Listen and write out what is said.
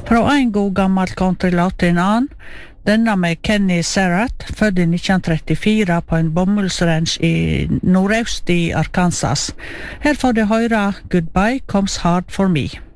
Fra en god gammel countrylåt til en annen, denne med Kenny Serrat, født i 1934 på en bomullsranch i nordøst i Arkansas. Her får du høre Goodbye Comes Hard for Me.